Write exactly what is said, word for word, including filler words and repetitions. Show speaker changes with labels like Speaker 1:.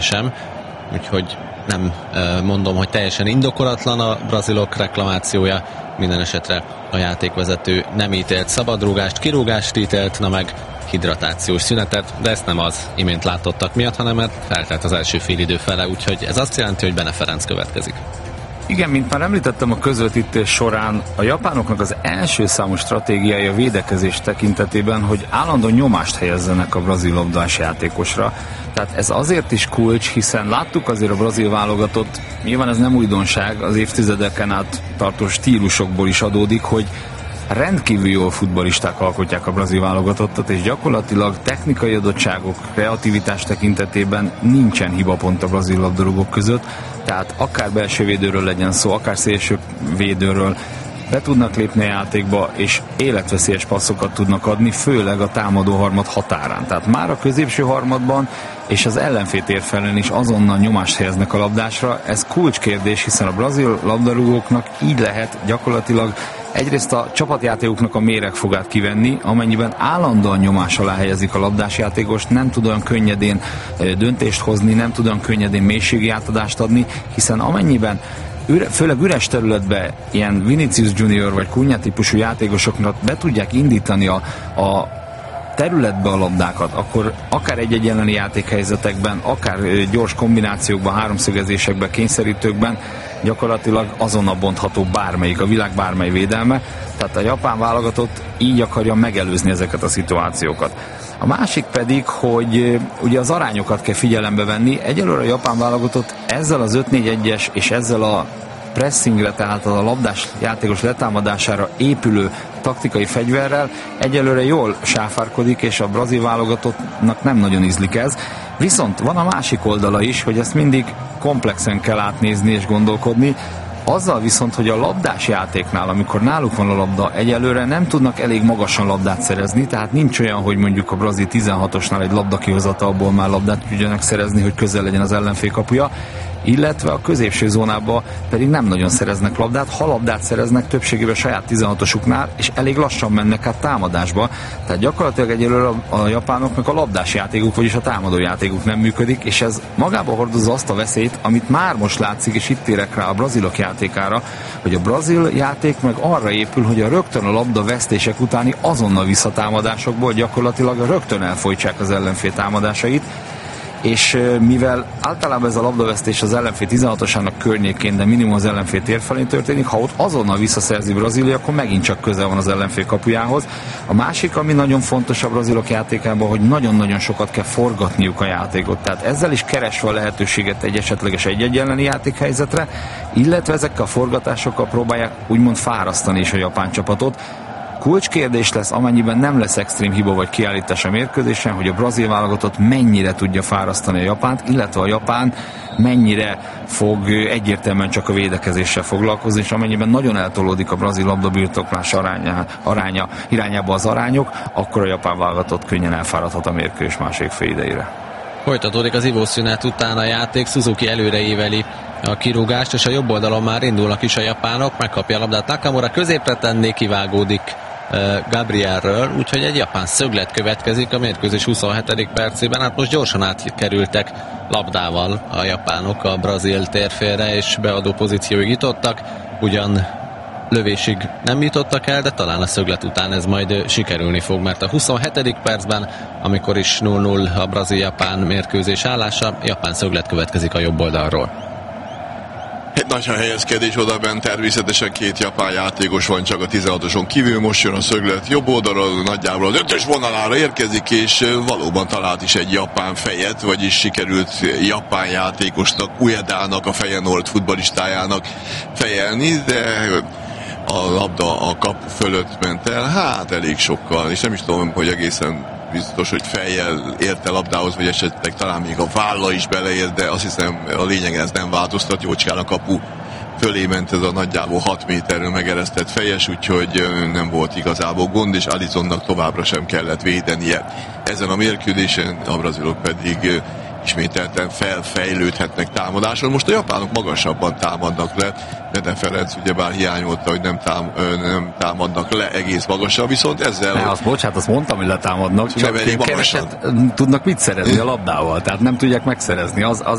Speaker 1: sem, úgyhogy nem mondom, hogy teljesen indokolatlan a brazilok reklamációja, minden esetre a játékvezető nem ítélt szabadrúgást, kirúgást ítélt, na meg hidratációs szünetet, de ezt nem az imént látottak miatt, hanem mert feltelt az első félidő fele, úgyhogy ez azt jelenti, hogy Bene Ferenc következik.
Speaker 2: Igen, mint már említettem a közvetítés során, a japánoknak az első számú stratégiája védekezés tekintetében, hogy állandóan nyomást helyezzenek a brazil labdás játékosra. Tehát ez azért is kulcs, hiszen láttuk azért a brazil válogatott, nyilván ez nem újdonság, az évtizedeken át tartó stílusokból is adódik, hogy rendkívül jól futballisták alkotják a brazil válogatottat, és gyakorlatilag technikai adottságok, kreativitás tekintetében nincsen hibapont a brazil labdarúgók között, tehát akár belső védőről legyen szó, akár szélső védőről, be tudnak lépni a játékba, és életveszélyes passzokat tudnak adni, főleg a támadó harmad határán. Tehát már a középső harmadban és az ellenfél térfelén is azonnal nyomást helyeznek a labdásra. Ez kulcskérdés, hiszen a brazil labdarúgóknak így lehet gyakorlatilag egyrészt a csapatjátékoknak a méregfogát kivenni, amennyiben állandóan nyomás alá helyezik a labdásjátékost, nem tud olyan könnyedén döntést hozni, nem tud olyan könnyedén mélységi átadást adni, hiszen amennyiben üre, főleg üres területbe ilyen Vinicius Junior vagy Cunha típusú játékosoknak be tudják indítani a, a területbe a labdákat, akkor akár egy-egy elleni játékhelyzetekben, akár gyors kombinációkban, háromszögezésekben, kényszerítőkben gyakorlatilag azonnal bontható bármelyik, a világ bármely védelme, tehát a japán válogatott így akarja megelőzni ezeket a szituációkat. A másik pedig, hogy ugye az arányokat kell figyelembe venni, egyelőre a japán válogatott ezzel az öt négy egyes és ezzel a pressingre, tehát a labdás játékos letámadására épülő taktikai fegyverrel egyelőre jól sáfárkodik, és a brazil válogatottnak nem nagyon ízlik ez. Viszont van a másik oldala is, hogy ezt mindig komplexen kell átnézni és gondolkodni. Azzal viszont, hogy a labdás játéknál, amikor náluk van a labda, egyelőre nem tudnak elég magasan labdát szerezni, tehát nincs olyan, hogy mondjuk a brazil tizenhatosnál egy labdakihozatalból már labdát tudjanak szerezni, hogy közel legyen az ellenfél kapuja, illetve a középső zónába pedig nem nagyon szereznek labdát, ha labdát szereznek többségében saját tizenhatosuknál, és elég lassan mennek át támadásba, tehát gyakorlatilag egyelőre a, a japánoknak a labdás játékuk, vagyis a támadó játékuk nem működik, és ez magába hordozza azt a veszélyt, amit már most látszik, és itt érek rá a brazilok játékára, hogy a brazil játék meg arra épül, hogy a rögtön a labda vesztések utáni azonnal visszatámadásokból gyakorlatilag rögtön elfolytsák az ellenfél támadásait, és mivel általában ez a labdavesztés az ellenfél tizenhatosának környékén, de minimum az ellenfél térfelén történik, ha ott azonnal visszaszerzi Brazília, akkor megint csak közel van az ellenfél kapujához. A másik, ami nagyon fontos a brazilok játékában, hogy nagyon-nagyon sokat kell forgatniuk a játékot. Tehát ezzel is keresve a lehetőséget egy esetleges egy-egy elleni játékhelyzetre, illetve ezekkel a forgatásokkal próbálják úgymond fárasztani is a japán csapatot. Kulcskérdés lesz, amennyiben nem lesz extrém hiba vagy kiállítás a mérkőzésen, hogy a brazil válogatott mennyire tudja fárasztani a Japánt, illetve a Japán mennyire fog egyértelműen csak a védekezéssel foglalkozni, és amennyiben nagyon eltolódik a brazil labdabirtoklás aránya, aránya irányába az arányok, akkor a japán válogatott könnyen elfáradhat a mérkőzés második fél idejére.
Speaker 1: Folytatódik az ivószünet után a játék, Suzuki előre éveli a kirúgást, és a jobb oldalon már indulnak is a japánok, megkapja a labdát Nakamura, középre tenné, kivágódik Gabrielről, úgyhogy egy japán szöglet következik a mérkőzés huszonhetedik percében. Hát most gyorsan átkerültek labdával a japánok a brazil térfélre, és beadó pozícióig jutottak, ugyan lövésig nem jutottak el, de talán a szöglet után ez majd sikerülni fog, mert a huszonhetedik percben, amikor is nulla nulla a brazil-japán mérkőzés állása, japán szöglet következik a jobb oldalról.
Speaker 3: Egy nagy helyezkedés oda bent, természetesen két japán játékos van csak a tizenhatoson kívül, most jön a szöglet jobb oldalról, nagyjából az ötös vonalára érkezik, és valóban talált is egy japán fejet, vagyis sikerült japán játékosnak, Uedának, a Feyenoord futballistájának fejelni, de a labda a kapu fölött ment el, hát elég sokkal, és nem is tudom, hogy egészen biztos, hogy fejjel ért el labdához, vagy esetleg talán még a válla is beleért, de azt hiszem a lényegen ez nem változtat, jócskán a kapu fölé ment ez a nagyjából hat méterről megeresztett fejes, úgyhogy nem volt igazából gond, és Alissonnak továbbra sem kellett védenie. Ezen a mérkőzésen a brazilok pedig ismételten felfejlődhetnek támadáson. Most a japánok magasabban támadnak le, Nede Ferenc ugyebár hiányolta, hogy nem, tám, nem támadnak le egész magasan, viszont ezzel...
Speaker 2: Ne, azt, bocsánat, azt mondtam, hogy letámadnak, csak keveset tudnak mit szerezni a labdával, tehát nem tudják megszerezni. Az, az